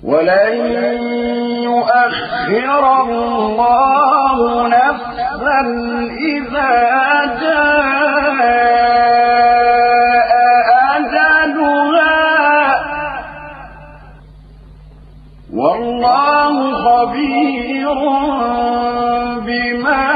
ولن يؤخر الله نفسا إذا جاء أجلها والله خبير بما